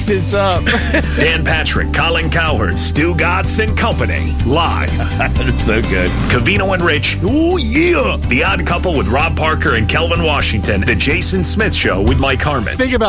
this up. Dan Patrick, Colin Cowherd, Stu Gatz and Company. Live. That's so good. Covino and Rich. Oh, yeah. The Odd Couple with Rob Parker and Kelvin Washington. The Jason Smith Show with Mike Harmon. Think about